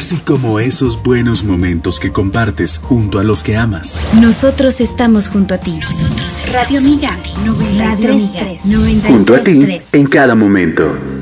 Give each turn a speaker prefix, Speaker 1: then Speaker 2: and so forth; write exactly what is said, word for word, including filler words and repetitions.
Speaker 1: así como esos buenos momentos que compartes junto a los que amas.
Speaker 2: Nosotros estamos junto a ti. Nosotros Radio Amiga noventa y tres punto tres.
Speaker 3: Junto a ti en cada momento.